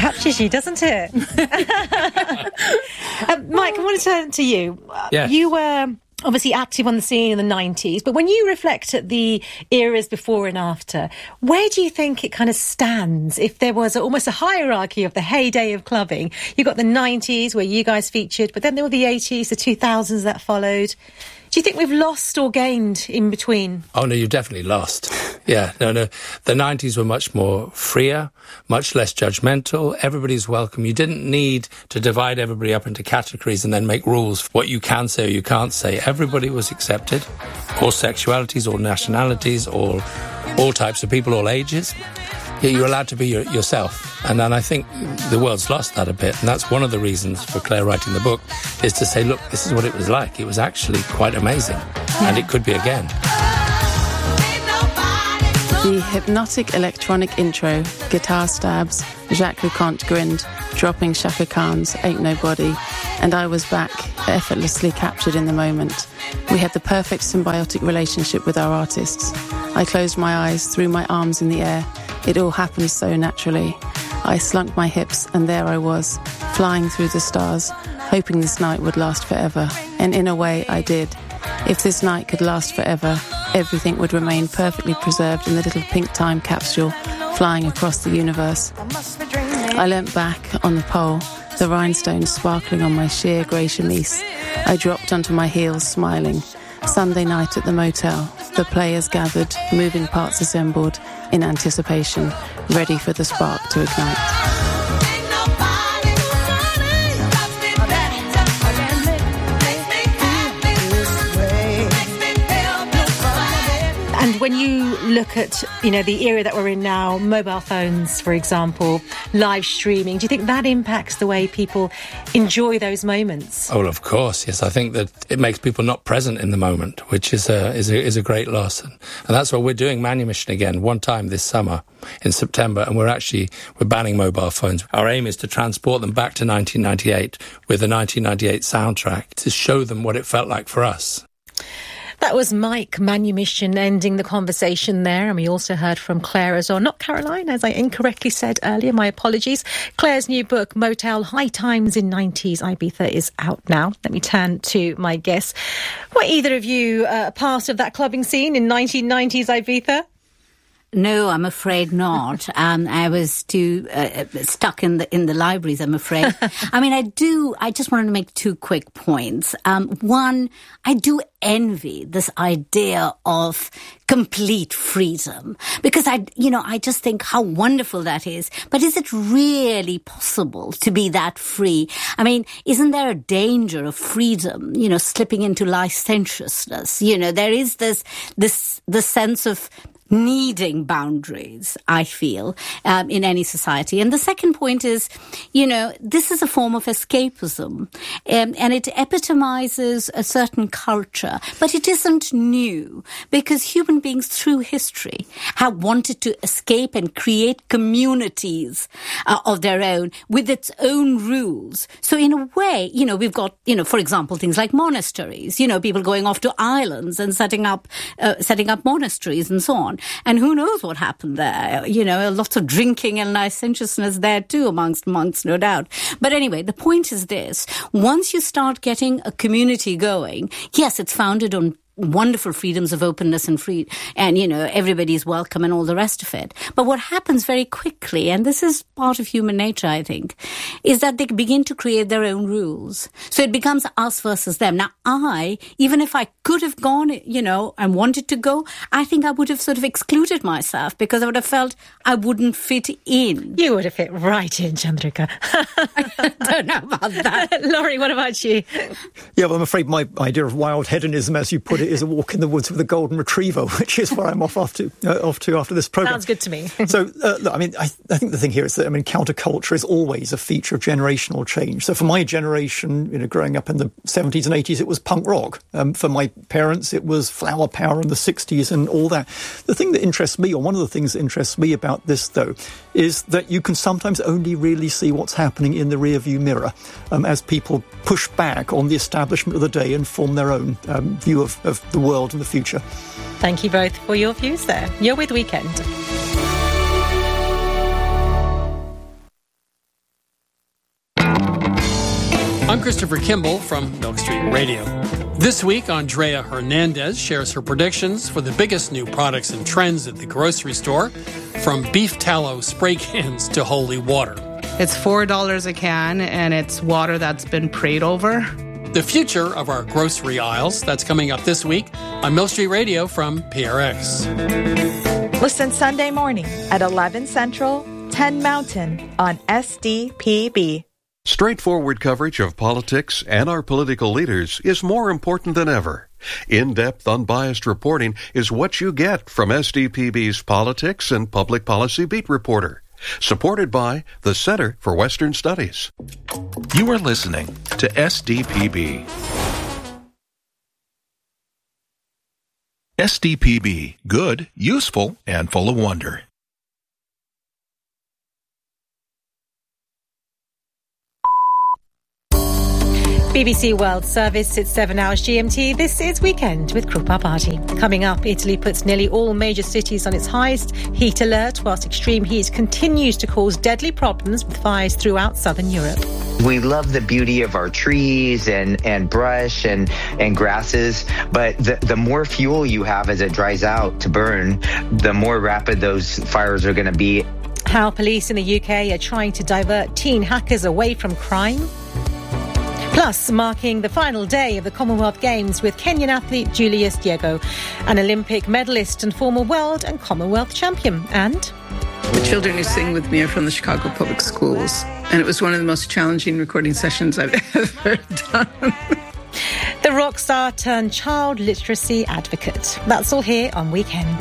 Captures you, doesn't it? Mike, I want to turn to you. Yes. You were obviously active on the scene in the 90s, but when you reflect at the eras before and after, where do you think it kind of stands? If there was almost a hierarchy of the heyday of clubbing, you got the 90s where you guys featured, but then there were the 80s, the 2000s that followed. Do you think we've lost or gained in between? Oh, no, you've definitely lost. Yeah, no. The 90s were much more freer, much less judgmental. Everybody's welcome. You didn't need to divide everybody up into categories and then make rules for what you can say or you can't say. Everybody was accepted, all sexualities, all nationalities, all types of people, all ages. You're allowed to be yourself. And then I think the world's lost that a bit. And that's one of the reasons for Claire writing the book, is to say, look, this is what it was like. It was actually quite amazing. And it could be again. The hypnotic electronic intro, guitar stabs, Jacques LeConte grinned, dropping Chaka Khan's Ain't Nobody, and I was back, effortlessly captured in the moment. We had the perfect symbiotic relationship with our artists. I closed my eyes, threw my arms in the air. It all happened so naturally. I slunk my hips, and there I was, flying through the stars, hoping this night would last forever. And in a way, I did. If this night could last forever, everything would remain perfectly preserved in the little pink time capsule flying across the universe. I leant back on the pole, the rhinestones sparkling on my sheer grey chemise. I dropped onto my heels, smiling. Sunday night at the motel, the players gathered, moving parts assembled, in anticipation, ready for the spark to ignite. And when you look at, the era that we're in now, mobile phones, for example, live streaming, do you think that impacts the way people enjoy those moments? Oh, well, of course, yes. I think that it makes people not present in the moment, which is a great loss. And that's what we're doing, Manumission again, one time this summer in September, and we're banning mobile phones. Our aim is to transport them back to 1998 with the 1998 soundtrack to show them what it felt like for us. That was Mike Manumission ending the conversation there. And we also heard from Claire as well. Not Caroline, as I incorrectly said earlier. My apologies. Claire's new book, Motel High Times in 90s Ibiza, is out now. Let me turn to my guests. Were either of you a part of that clubbing scene in 1990s Ibiza? No, I'm afraid not. I was too stuck in the libraries, I'm afraid. I mean, I just wanted to make two quick points. One, I do envy this idea of complete freedom, because I just think how wonderful that is. But is it really possible to be that free? I mean, isn't there a danger of freedom, slipping into licentiousness? There is this sense of needing boundaries, I feel, in any society. And the second point is, this is a form of escapism, and it epitomizes a certain culture, but it isn't new, because human beings through history have wanted to escape and create communities of their own with its own rules. So in a way, we've got, for example, things like monasteries, people going off to islands and setting up monasteries and so on. And who knows what happened there? Lots of drinking and licentiousness there too amongst monks, no doubt. But anyway, the point is this. Once you start getting a community going, yes, it's founded on wonderful freedoms of openness and free, and everybody's welcome and all the rest of it. But what happens very quickly, and this is part of human nature, I think, is that they begin to create their own rules. So it becomes us versus them. Now, even if I could have gone, and wanted to go, I think I would have sort of excluded myself, because I would have felt I wouldn't fit in. You would have fit right in, Chandrika. I don't know about that. Laurie, what about you? Yeah, well, I'm afraid my idea of wild hedonism, as you put it, is a walk in the woods with a golden retriever, which is where I'm off to after this programme. Sounds good to me. So, look, I mean, I think the thing here is that, counterculture is always a feature of generational change. So for my generation, growing up in the 70s and 80s, it was punk rock. For my parents, it was flower power in the 60s and all that. The thing that interests me, or one of the things that interests me about this, though, is that you can sometimes only really see what's happening in the rearview mirror as people push back on the establishment of the day and form their own view of the world and the future. Thank you both for your views there. You're with Weekend. I'm Christopher Kimball from Milk Street Radio. This week, Andrea Hernandez shares her predictions for the biggest new products and trends at the grocery store, from beef tallow spray cans to holy water. It's $4 a can, and it's water that's been prayed over. The future of our grocery aisles, that's coming up this week on Milk Street Radio from PRX. Listen Sunday morning at 11 Central, 10 Mountain on SDPB. Straightforward coverage of politics and our political leaders is more important than ever. In-depth, unbiased reporting is what you get from SDPB's Politics and Public Policy Beat Reporter, supported by the Center for Western Studies. You are listening to SDPB. SDPB, good, useful, and full of wonder. BBC World Service, it's 7 hours GMT. This is Weekend with Krupa Party. Coming up, Italy puts nearly all major cities on its highest heat alert, whilst extreme heat continues to cause deadly problems with fires throughout southern Europe. We love the beauty of our trees and brush and grasses, but the more fuel you have as it dries out to burn, the more rapid those fires are going to be. How police in the UK are trying to divert teen hackers away from crime. Plus, marking the final day of the Commonwealth Games with Kenyan athlete Julius Diego, an Olympic medalist and former world and Commonwealth champion. And the children who sing with me are from the Chicago Public Schools, and it was one of the most challenging recording sessions I've ever done. The rock star turned child literacy advocate. That's all here on Weekend.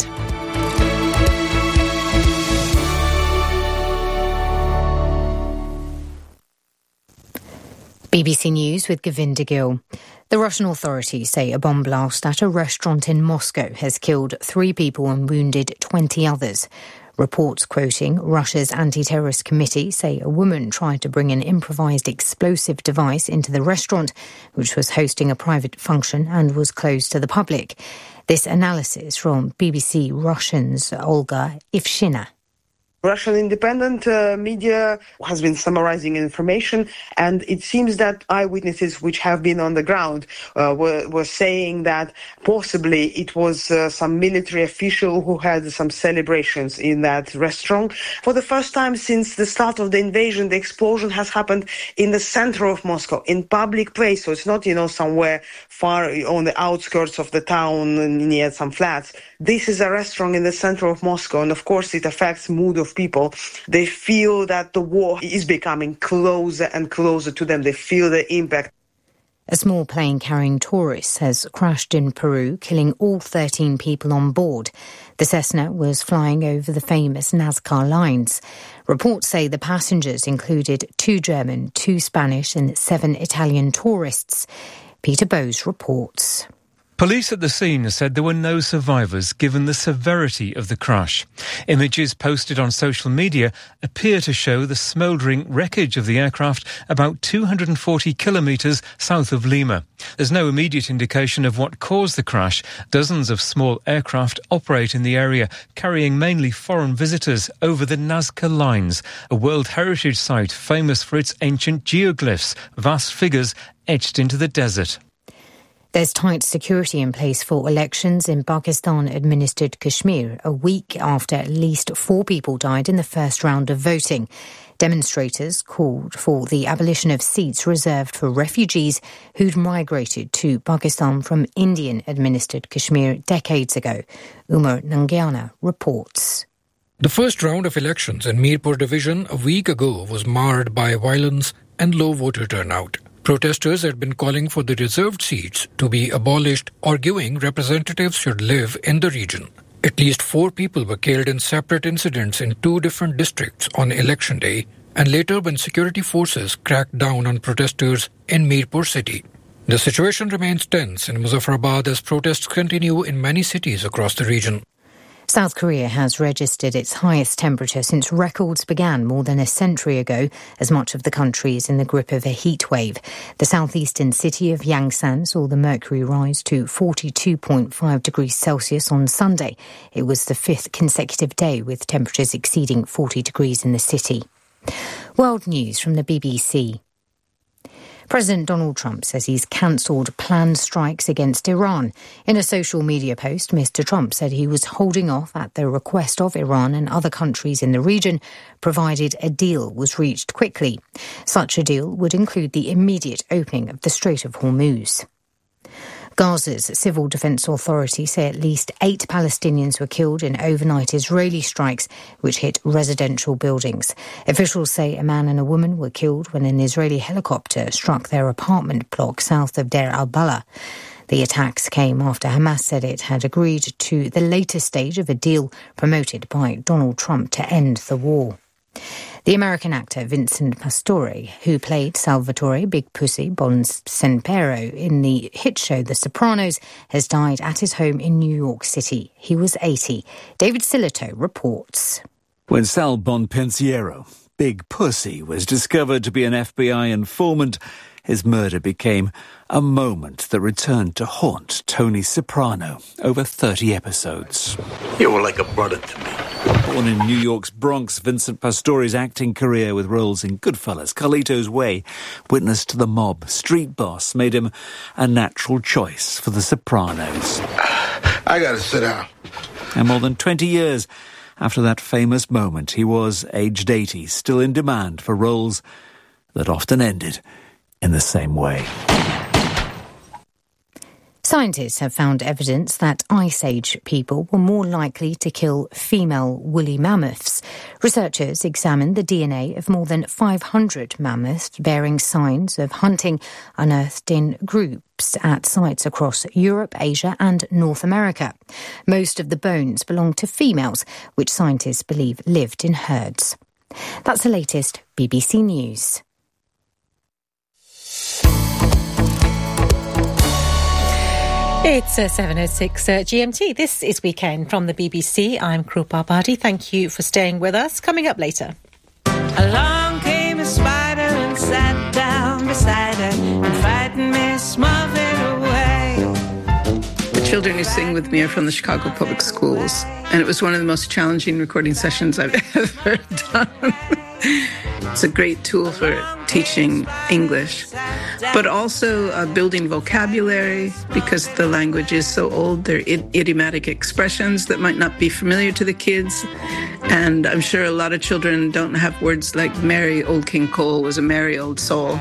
BBC News with Govinda Gill. The Russian authorities say a bomb blast at a restaurant in Moscow has killed 3 people and wounded 20 others. Reports quoting Russia's anti-terrorist committee say a woman tried to bring an improvised explosive device into the restaurant, which was hosting a private function and was closed to the public. This analysis from BBC Russian's Olga Ivshina. Russian independent media has been summarizing information, and it seems that eyewitnesses which have been on the ground were saying that possibly it was some military official who had some celebrations in that restaurant. For the first time since the start of the invasion, the explosion has happened in the center of Moscow, in public place, so it's not, somewhere far on the outskirts of the town near some flats. This is a restaurant in the center of Moscow, and of course it affects mood of people. They feel that the war is becoming closer and closer to them. They feel the impact. A small plane carrying tourists has crashed in Peru, killing all 13 people on board. The Cessna was flying over the famous Nazca lines. Reports say the passengers included 2 German, 2 Spanish and 7 Italian tourists. Peter Bowes reports. Police at the scene said there were no survivors given the severity of the crash. Images posted on social media appear to show the smouldering wreckage of the aircraft about 240 kilometres south of Lima. There's no immediate indication of what caused the crash. Dozens of small aircraft operate in the area, carrying mainly foreign visitors over the Nazca Lines, a World Heritage Site famous for its ancient geoglyphs, vast figures etched into the desert. There's tight security in place for elections in Pakistan-administered Kashmir, a week after at least 4 people died in the first round of voting. Demonstrators called for the abolition of seats reserved for refugees who'd migrated to Pakistan from Indian-administered Kashmir decades ago. Umar Nangiana reports. The first round of elections in Mirpur division a week ago was marred by violence and low voter turnout. Protesters had been calling for the reserved seats to be abolished, arguing representatives should live in the region. At least 4 people were killed in separate incidents in 2 different districts on election day, and later when security forces cracked down on protesters in Mirpur city. The situation remains tense in Muzaffarabad as protests continue in many cities across the region. South Korea has registered its highest temperature since records began more than a century ago, as much of the country is in the grip of a heat wave. The southeastern city of Yangsan saw the mercury rise to 42.5 degrees Celsius on Sunday. It was the 5th consecutive day with temperatures exceeding 40 degrees in the city. World news from the BBC. President Donald Trump says he's cancelled planned strikes against Iran. In a social media post, Mr. Trump said he was holding off at the request of Iran and other countries in the region, provided a deal was reached quickly. Such a deal would include the immediate opening of the Strait of Hormuz. Gaza's Civil Defense Authority say at least 8 Palestinians were killed in overnight Israeli strikes which hit residential buildings. Officials say a man and a woman were killed when an Israeli helicopter struck their apartment block south of Deir al-Balah. The attacks came after Hamas said it had agreed to the latest stage of a deal promoted by Donald Trump to end the war. The American actor Vincent Pastore, who played Salvatore Big Pussy Bonsenpero in the hit show The Sopranos, has died at his home in New York City. He was 80. David Silito reports. When Sal Bonpensiero, Big Pussy, was discovered to be an FBI informant, his murder became a moment that returned to haunt Tony Soprano over 30 episodes. You were like a brother to me. Born in New York's Bronx, Vincent Pastore's acting career with roles in Goodfellas, Carlito's Way, Witness to the Mob, Street Boss made him a natural choice for The Sopranos. I gotta sit down. And more than 20 years after that famous moment, he was, aged 80, still in demand for roles that often ended in the same way. Scientists have found evidence that Ice Age people were more likely to kill female woolly mammoths. Researchers examined the DNA of more than 500 mammoths bearing signs of hunting unearthed in groups at sites across Europe, Asia and North America. Most of the bones belong to females, which scientists believe lived in herds. That's the latest BBC News. It's 7:06 GMT. This is Weekend from the BBC. I'm Krupa Badi. Thank you for staying with us. Coming up later. Along came a spider and sat down beside her and frightened Miss Muffet away. The children who sing with me are from the Chicago Public Schools, and it was one of the most challenging recording sessions I've ever done. It's a great tool for teaching English, but also building vocabulary, because the language is so old. They're idiomatic expressions that might not be familiar to the kids, and I'm sure a lot of children don't have words like merry old King Cole was a merry old soul.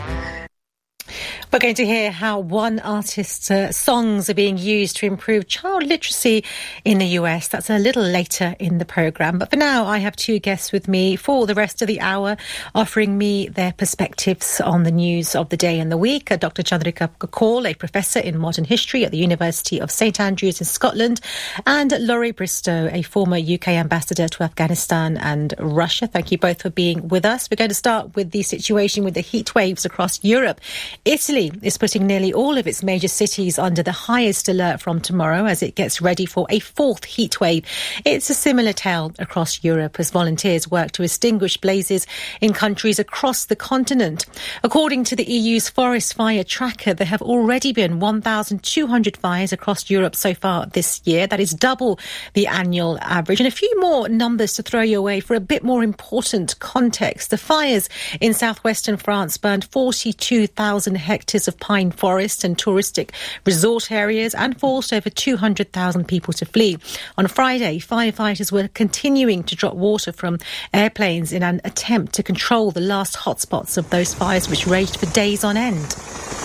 We're going to hear how one artist's songs are being used to improve child literacy in the US. That's a little later in the programme. But for now, I have 2 guests with me for the rest of the hour, offering me their perspectives on the news of the day and the week. Dr. Chandrika Kaul, a professor in modern history at the University of St Andrews in Scotland, and Laurie Bristow, a former UK ambassador to Afghanistan and Russia. Thank you both for being with us. We're going to start with the situation with the heat waves across Europe. Italy is putting nearly all of its major cities under the highest alert from tomorrow as it gets ready for a 4th heat wave. It's a similar tale across Europe as volunteers work to extinguish blazes in countries across the continent. According to the EU's forest fire tracker, there have already been 1,200 fires across Europe so far this year. That is double the annual average. And a few more numbers to throw your way for a bit more important context. The fires in southwestern France burned 42,000 hectares of pine forest and touristic resort areas and forced over 200,000 people to flee. On Friday, firefighters were continuing to drop water from airplanes in an attempt to control the last hotspots of those fires, which raged for days on end.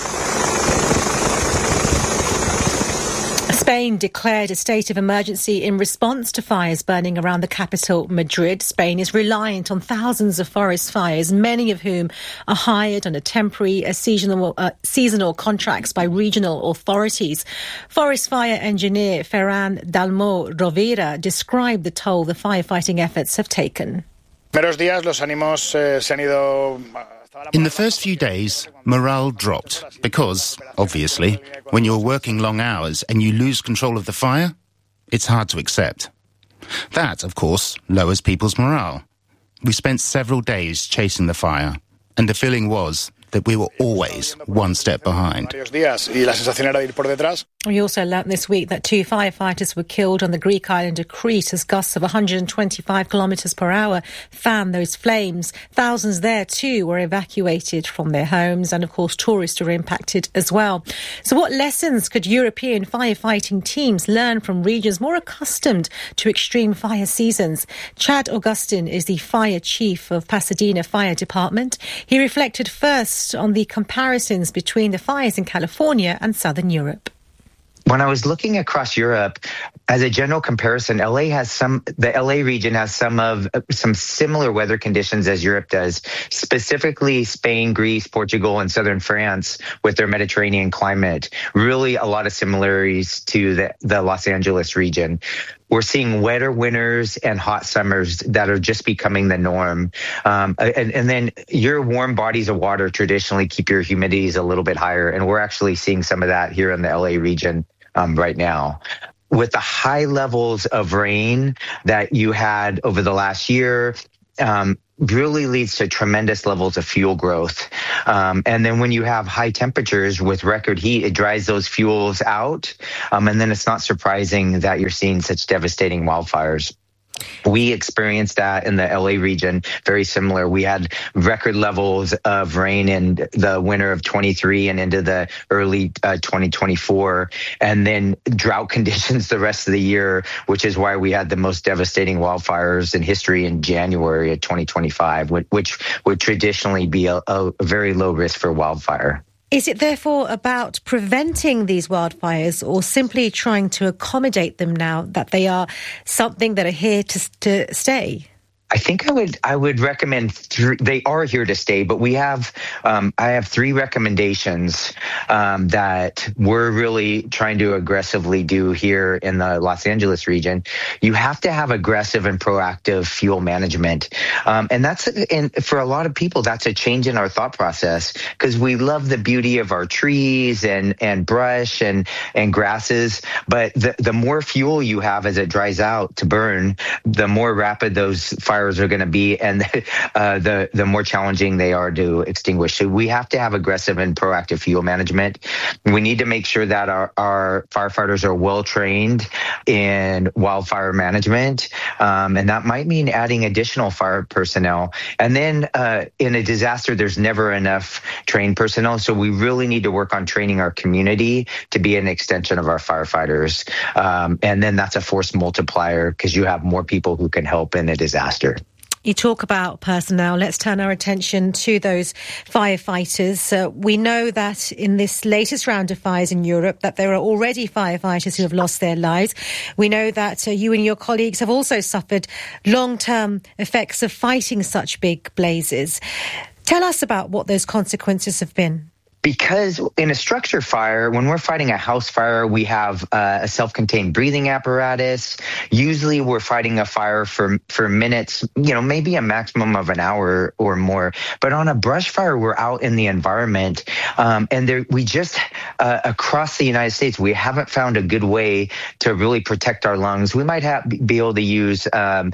Spain declared a state of emergency in response to fires burning around the capital, Madrid. Spain is reliant on thousands of forest fires, many of whom are hired on a temporary, seasonal contracts by regional authorities. Forest fire engineer Ferran Dalmau Rovira described the toll the firefighting efforts have taken. In the first few days, morale dropped because, obviously, when you're working long hours and you lose control of the fire, it's hard to accept. That, of course, lowers people's morale. We spent several days chasing the fire, and the feeling was that we were always one step behind. We also learnt this week that 2 firefighters were killed on the Greek island of Crete as gusts of 125 kilometres per hour fanned those flames. Thousands there too were evacuated from their homes, and of course tourists were impacted as well. So what lessons could European firefighting teams learn from regions more accustomed to extreme fire seasons? Chad Augustin is the fire chief of Pasadena Fire Department. He reflected first on the comparisons between the fires in California and Southern Europe. When I was looking across Europe, as a general comparison, the LA region has some similar weather conditions as Europe does, specifically Spain, Greece, Portugal, and southern France with their Mediterranean climate. Really a lot of similarities to the Los Angeles region. We're seeing wetter winters and hot summers that are just becoming the norm. And then your warm bodies of water traditionally keep your humidities a little bit higher. And we're actually seeing some of that here in the LA region right now. With the high levels of rain that you had over the last year, really leads to tremendous levels of fuel growth. And then when you have high temperatures with record heat, it dries those fuels out. And then it's not surprising that you're seeing such devastating wildfires. We experienced that in the LA region, very similar. We had record levels of rain in the winter of 23 and into the early 2024, and then drought conditions the rest of the year, which is why we had the most devastating wildfires in history in January of 2025, which would traditionally be a very low risk for wildfire. Is it therefore about preventing these wildfires or simply trying to accommodate them now that they are something that are here to stay? I think I would recommend they are here to stay, but we have I have 3 recommendations that we're really trying to aggressively do here in the Los Angeles region. You have to have aggressive and proactive fuel management, and for a lot of people that's a change in our thought process, because we love the beauty of our trees and brush and grasses, but the more fuel you have as it dries out to burn, the more rapid those fires are going to be, and the more challenging they are to extinguish. So we have to have aggressive and proactive fuel management. We need to make sure that our firefighters are well trained in wildfire management, and that might mean adding additional fire personnel. And then in a disaster, there's never enough trained personnel, so we really need to work on training our community to be an extension of our firefighters. And then that's a force multiplier because you have more people who can help in a disaster. You talk about personnel. Let's turn our attention to those firefighters. We know that in this latest round of fires in Europe that there are already firefighters who have lost their lives. We know that you and your colleagues have also suffered long-term effects of fighting such big blazes. Tell us about what those consequences have been. Because in a structure fire, when we're fighting a house fire, we have a self-contained breathing apparatus. Usually we're fighting a fire for minutes, maybe a maximum of an hour or more. But on a brush fire, we're out in the environment. And we just, across the United States, we haven't found a good way to really protect our lungs. We might be able to use,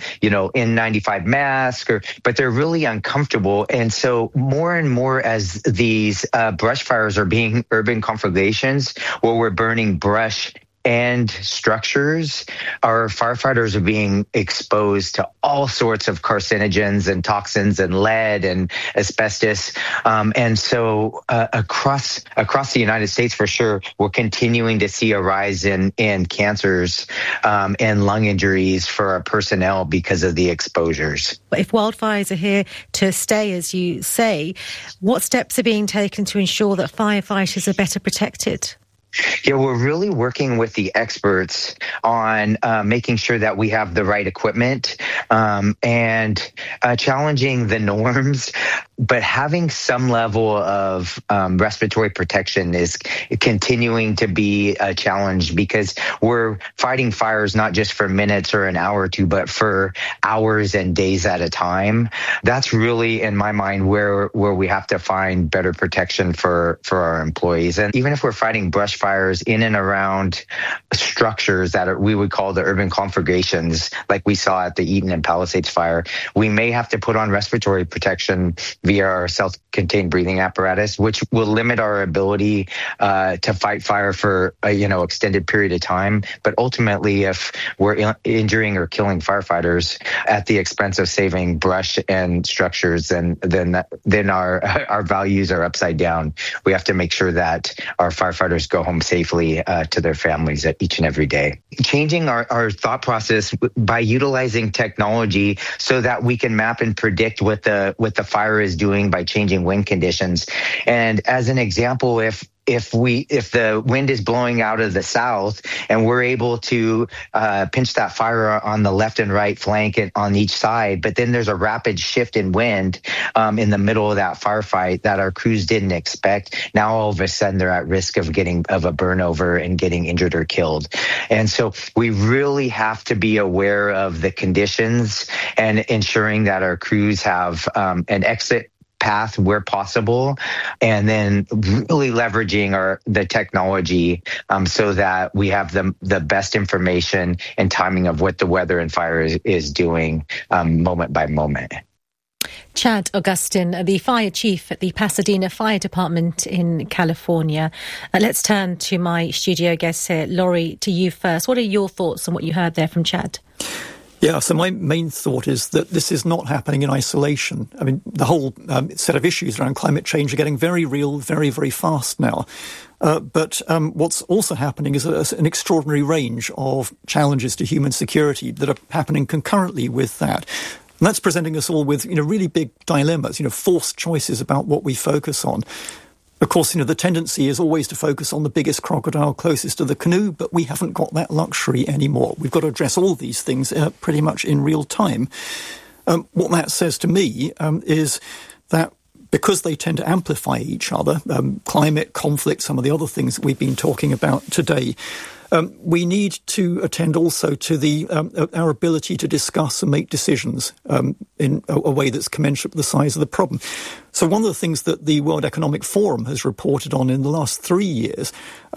N95 masks, but they're really uncomfortable. And so more and more as these brush fires are being urban conflagrations where we're burning brush and structures, our firefighters are being exposed to all sorts of carcinogens and toxins and lead and asbestos. And so across the United States, for sure, we're continuing to see a rise in cancers and lung injuries for our personnel because of the exposures. If wildfires are here to stay, as you say, what steps are being taken to ensure that firefighters are better protected? Yeah, we're really working with the experts on making sure that we have the right equipment and challenging the norms, but having some level of respiratory protection is continuing to be a challenge because we're fighting fires not just for minutes or an hour or two, but for hours and days at a time. That's really, in my mind, where we have to find better protection for our employees. And even if we're fighting brush fires fires in and around structures that we would call the urban conflagrations, like we saw at the Eaton and Palisades fire, we may have to put on respiratory protection via our self-contained breathing apparatus, which will limit our ability to fight fire for extended period of time. But ultimately, if we're injuring or killing firefighters at the expense of saving brush and structures, then our values are upside down. We have to make sure that our firefighters go home safely to their families each and every day. Changing our thought process by utilizing technology so that we can map and predict what the fire is doing by changing wind conditions. And as an example, if the wind is blowing out of the south and we're able to pinch that fire on the left and right flank and on each side, but then there's a rapid shift in wind in the middle of that firefight that our crews didn't expect, now all of a sudden they're at risk of a burnover and getting injured or killed. And so we really have to be aware of the conditions and ensuring that our crews have an exit path where possible, and then really leveraging the technology so that we have the best information and timing of what the weather and fire is doing moment by moment. Chad Augustin, the fire chief at the Pasadena Fire Department in California. Let's turn to my studio guests here. Laurie, to you first. What are your thoughts on what you heard there from Chad? Yeah, so my main thought is that this is not happening in isolation. I mean, the whole set of issues around climate change are getting very real, very, very fast now. But what's also happening is an extraordinary range of challenges to human security that are happening concurrently with that. And that's presenting us all with, really big dilemmas, forced choices about what we focus on. Of course, the tendency is always to focus on the biggest crocodile closest to the canoe, but we haven't got that luxury anymore. We've got to address all these things pretty much in real time. What that says to me is that because they tend to amplify each other, climate, conflict, some of the other things that we've been talking about today, we need to attend also to our ability to discuss and make decisions in a way that's commensurate with the size of the problem. So one of the things that the World Economic Forum has reported on in the last 3 years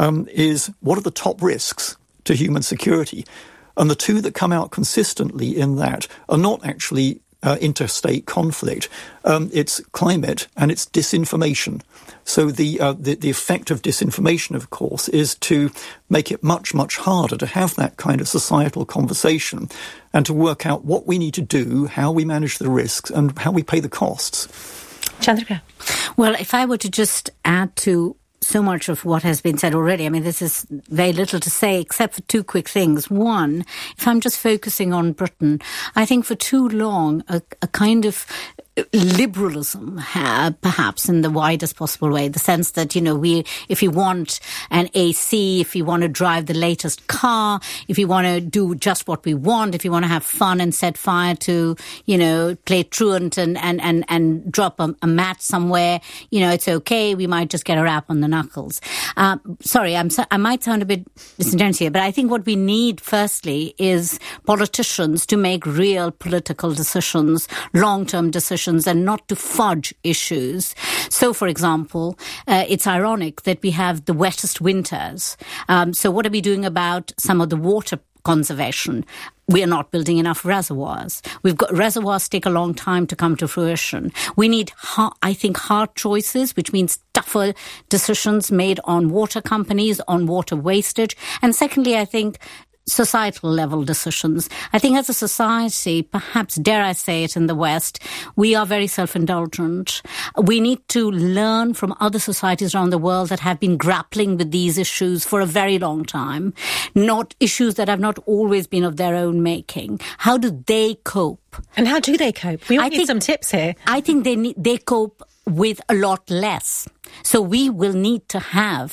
is what are the top risks to human security? And the two that come out consistently in that are not actually interstate conflict. It's climate and it's disinformation. So the effect of disinformation, of course, is to make it much, much harder to have that kind of societal conversation and to work out what we need to do, how we manage the risks and how we pay the costs. Chandrika. Well, if I were to just add to so much of what has been said already. I mean, this is very little to say except for two quick things. One, if I'm just focusing on Britain, I think for too long a kind of liberalism, perhaps in the widest possible way, the sense that, if you want an AC, if you want to drive the latest car, if you want to do just what we want, if you want to have fun and set fire to, play truant and drop a mat somewhere, it's okay. We might just get a rap on the knuckles. Sorry, I might sound a bit disingenuous here, but I think what we need firstly is politicians to make real political decisions, long-term decisions, and not to fudge issues. So, for example, it's ironic that we have the wettest winters. So what are we doing about some of the water conservation? We are not building enough reservoirs. We've got reservoirs take a long time to come to fruition. We need, I think, hard choices, which means tougher decisions made on water companies, on water wastage. And secondly, I think societal level decisions. I think as a society, perhaps dare I say it in the West, we are very self-indulgent. We need to learn from other societies around the world that have been grappling with these issues for a very long time, not issues that have not always been of their own making. How do they cope? And how do they cope? We all need some tips here. I think they cope with a lot less. So we will need to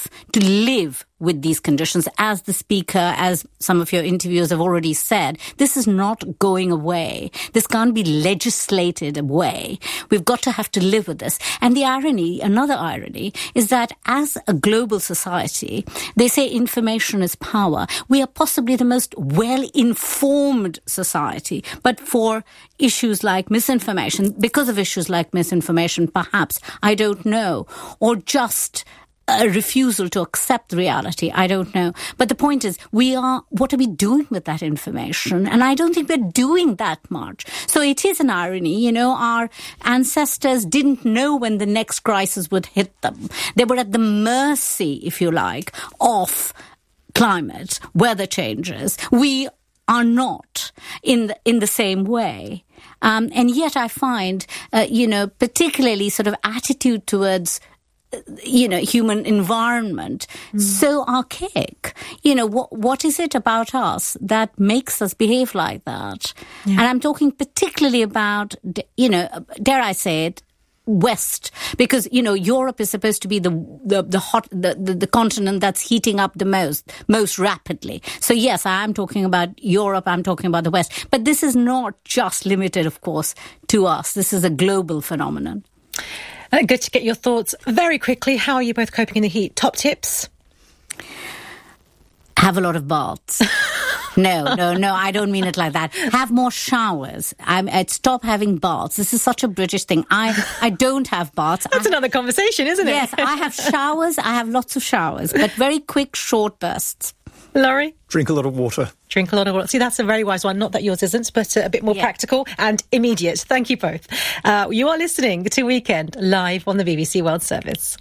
live with these conditions. As the speaker, as some of your interviewers have already said, this is not going away. This can't be legislated away. We've got to have to live with this. And the irony, another irony, is that as a global society, they say information is power. We are possibly the most well-informed society, but for issues like misinformation, because of issues like misinformation, perhaps, I don't know, or just a refusal to accept reality. I don't know. But the point is, what are we doing with that information? And I don't think we're doing that much. So it is an irony, our ancestors didn't know when the next crisis would hit them. They were at the mercy, if you like, of climate, weather changes. We are not in the same way. And yet I find, particularly sort of attitude towards human environment so archaic. What is it about us that makes us behave like that? Yeah. And I'm talking particularly about, dare I say it, West, because Europe is supposed to be the continent that's heating up the most rapidly. So yes, I am talking about Europe, I'm talking about the West, but this is not just limited, of course, to us. This is a global phenomenon. Good to get your thoughts very quickly. How are you both coping in the heat? Top tips? Have a lot of baths. No, I don't mean it like that. Have more showers. I'd stop having baths. This is such a British thing. I don't have baths. That's another conversation, isn't it? Yes, I have showers. I have lots of showers, but very quick, short bursts. Laurie? Drink a lot of water. Drink a lot of water. See, that's a very wise one. Not that yours isn't, but a bit more practical and immediate. Thank you both. You are listening to Weekend live on the BBC World Service.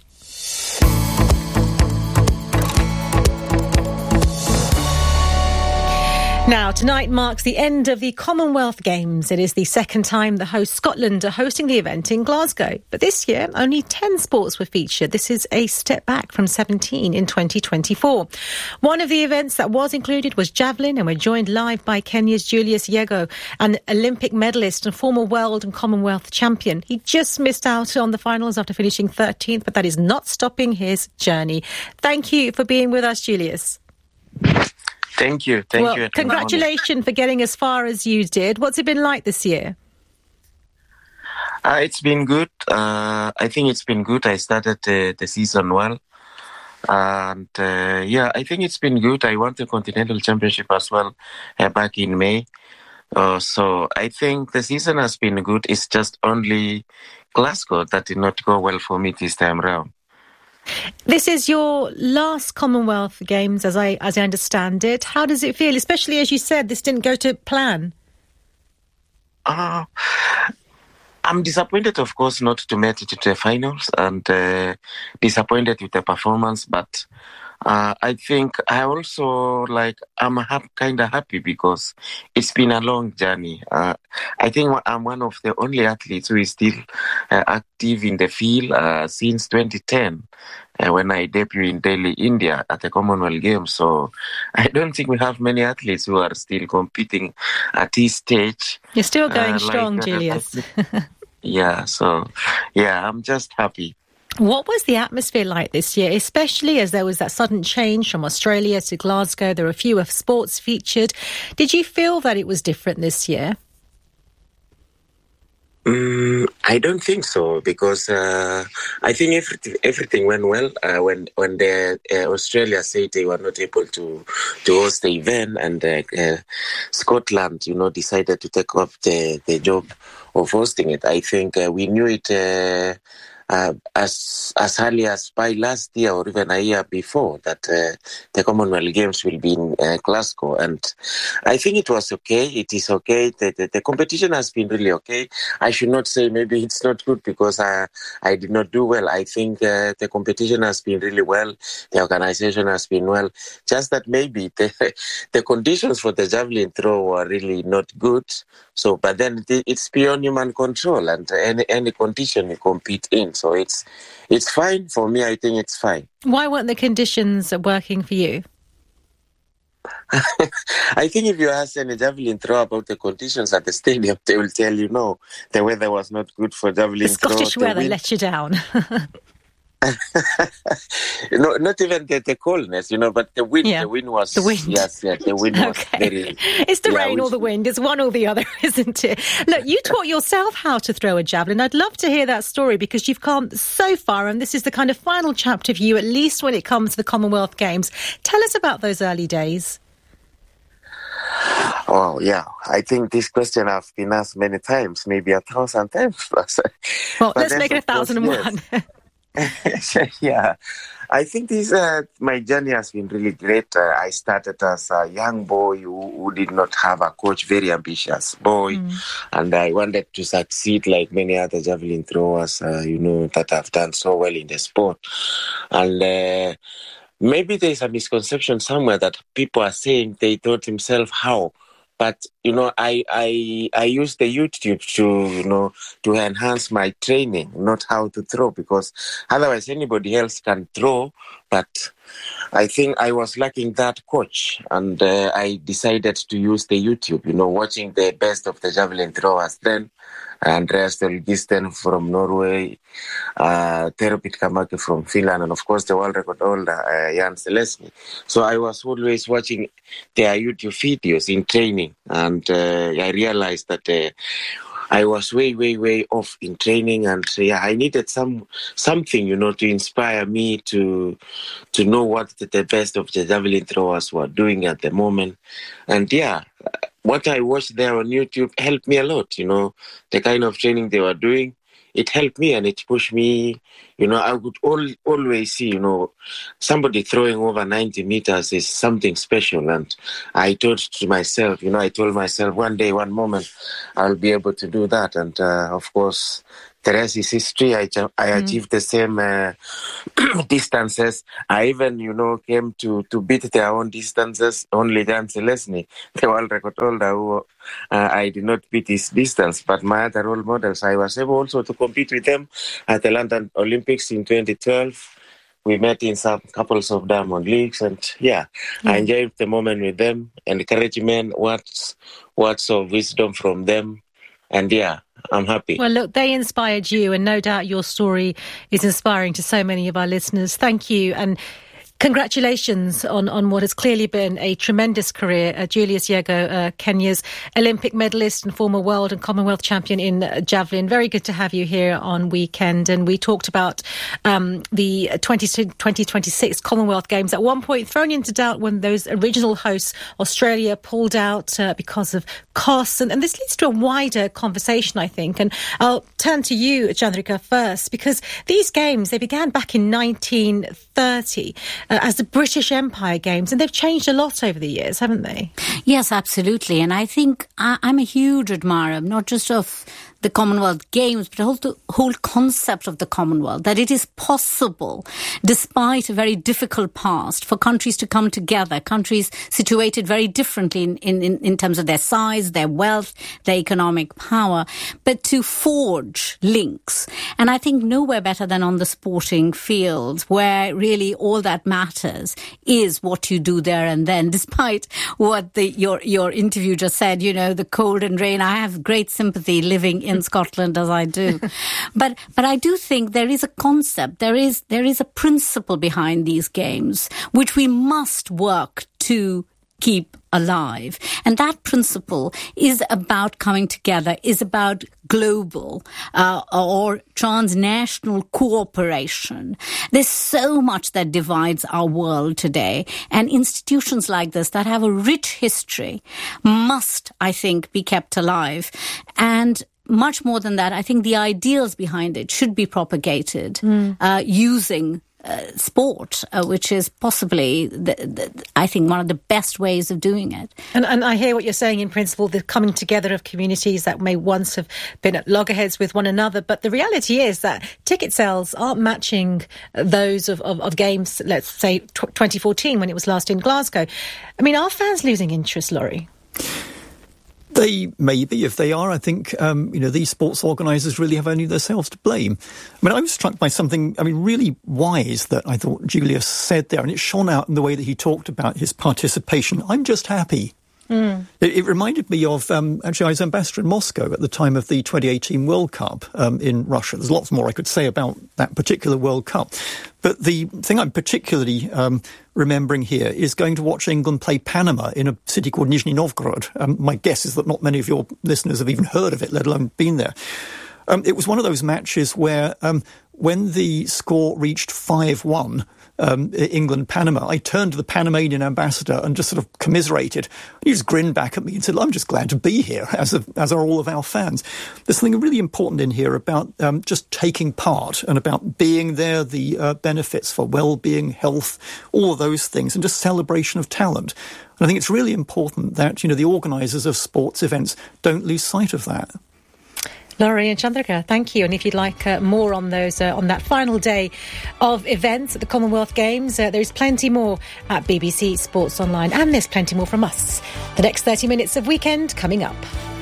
Now, tonight marks the end of the Commonwealth Games. It is the second time the host Scotland are hosting the event in Glasgow. But this year, only 10 sports were featured. This is a step back from 17 in 2024. One of the events that was included was javelin, and we're joined live by Kenya's Julius Yego, an Olympic medalist and former world and Commonwealth champion. He just missed out on the finals after finishing 13th, but that is not stopping his journey. Thank you for being with us, Julius. Thank you. Thank you. Congratulations for getting as far as you did. What's it been like this year? It's been good. I think it's been good. I started the season well. And I think it's been good. I won the Continental Championship as well back in May. So I think the season has been good. It's just only Glasgow that did not go well for me this time around. This is your last Commonwealth Games, as I understand it. How does it feel, especially as you said, this didn't go to plan? I'm disappointed, of course, not to make it to the finals, and disappointed with the performance. But I think I also I'm kind of happy because it's been a long journey. I think I'm one of the only athletes who is still active in the field since 2010. When I debuted in Delhi, India at the Commonwealth Games. So I don't think we have many athletes who are still competing at this stage. You're still going strong, Julius. I'm just happy. What was the atmosphere like this year, especially as there was that sudden change from Australia to Glasgow? There were fewer sports featured. Did you feel that it was different this year? I don't think so, because I think everything went well when the Australia said they were not able to host the event, and Scotland, decided to take up the job of hosting it. I think we knew it as early as by last year or even a year before that the Commonwealth Games will be in Glasgow, and I think it was okay. It is okay. The competition has been really okay. I should not say maybe it's not good because I did not do well. I think the competition has been really well. The organization has been well. Just that maybe the conditions for the javelin throw were really not good. So, but then it's beyond human control, and any condition you compete in. So it's fine for me. I think it's fine. Why weren't the conditions working for you? I think if you ask any javelin throw about the conditions at the stadium, they will tell you no, the weather was not good for javelin throw. The Scottish weather let you down. No, not even the coldness, but the wind. Yeah. The wind was the wind. Yes, the wind was very. It's the rain or the wind. It's one or the other, isn't it? Look, you taught yourself how to throw a javelin. I'd love to hear that story because you've come so far, and this is the kind of final chapter for you, at least when it comes to the Commonwealth Games. Tell us about those early days. Oh, yeah. I think this question has been asked many times, maybe 1,000 times plus. Well, let's make it 1,001. Yeah. I think my journey has been really great. I started as a young boy who did not have a coach, very ambitious boy. And I wanted to succeed like many other javelin throwers, that have done so well in the sport. And maybe there's a misconception somewhere that people are saying they taught himself how. But, I use the YouTube to enhance my training, not how to throw, because otherwise anybody else can throw. But I think I was lacking that coach, and I decided to use the YouTube, watching the best of the javelin throwers then. Andreas Stolgisten from Norway, Tero Pitkämäki from Finland, and of course the world record holder, Jan Selesny. So I was always watching their YouTube videos in training, and I realized that I was way, way, way off in training, and I needed something, to inspire me to know what the best of the javelin throwers were doing at the moment. And what I watched there on YouTube helped me a lot, the kind of training they were doing. It helped me and it pushed me. I would always see, somebody throwing over 90 meters is something special. And I thought to myself, I told myself one day, one moment, I'll be able to do that. And of course, the rest is history. I achieved the same distances. I even, came to beat their own distances. Only Jan Selesny, the world record holder, who I did not beat his distance. But my other role models, I was able also to compete with them at the London Olympics in 2012. We met in some couples of Diamond Leagues, and I enjoyed the moment with them, encouragement, words of wisdom from them. And I'm happy. Well, look, they inspired you, and no doubt your story is inspiring to so many of our listeners. Thank you, and congratulations on what has clearly been a tremendous career. Julius Yego, Kenya's Olympic medalist and former world and Commonwealth champion in javelin. Very good to have you here on Weekend. And we talked about the 2026 Commonwealth Games, at one point thrown into doubt when those original hosts, Australia, pulled out because of costs. And this leads to a wider conversation, I think. And I'll turn to you, Chandrika, first, because these games, they began back in 1930. As the British Empire Games, and they've changed a lot over the years, haven't they? Yes, absolutely. And I think I'm a huge admirer, not just of the Commonwealth Games, but the whole concept of the Commonwealth, that it is possible, despite a very difficult past, for countries to come together, countries situated very differently in terms of their size, their wealth, their economic power, but to forge links. And I think nowhere better than on the sporting field, where really all that matters is what you do there and then, despite what your interview just said, the cold and rain. I have great sympathy living in Scotland as I do. But I do think there is a concept, there is a principle behind these games, which we must work to keep alive. And that principle is about coming together, is about global or transnational cooperation. There's so much that divides our world today, and institutions like this that have a rich history must, I think, be kept alive. And much more than that, I think the ideals behind it should be propagated using sport, which is possibly, I think, one of the best ways of doing it. And I hear what you're saying in principle, the coming together of communities that may once have been at loggerheads with one another. But the reality is that ticket sales aren't matching those of games, let's say 2014, when it was last in Glasgow. I mean, are fans losing interest, Laurie? They may be. If they are, I think, these sports organisers really have only themselves to blame. I mean, I was struck by something, really wise that I thought Julius said there, and it shone out in the way that he talked about his participation. I'm just happy. It reminded me of, actually, I was ambassador in Moscow at the time of the 2018 World Cup in Russia. There's lots more I could say about that particular World Cup. But the thing I'm particularly remembering here is going to watch England play Panama in a city called Nizhny Novgorod. My guess is that not many of your listeners have even heard of it, let alone been there. It was one of those matches where when the score reached 5-1, England-Panama, I turned to the Panamanian ambassador and just sort of commiserated. He just grinned back at me and said, I'm just glad to be here, as are all of our fans. There's something really important in here about just taking part and about being there, the benefits for well-being, health, all of those things, and just celebration of talent. And I think it's really important that, the organisers of sports events don't lose sight of that. Laurie and Chandrika, thank you. And if you'd like more on those, on that final day of events at the Commonwealth Games, there's plenty more at BBC Sports Online, and there's plenty more from us. The next 30 minutes of Weekend coming up.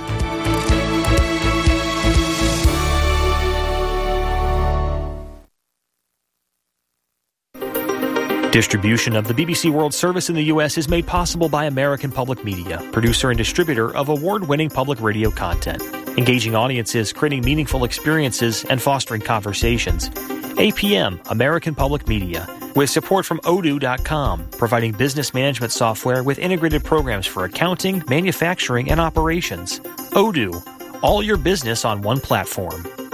Distribution of the BBC World Service in the U.S. is made possible by American Public Media, producer and distributor of award-winning public radio content, engaging audiences, creating meaningful experiences, and fostering conversations. APM, American Public Media, with support from Odoo.com, providing business management software with integrated programs for accounting, manufacturing, and operations. Odoo, all your business on one platform.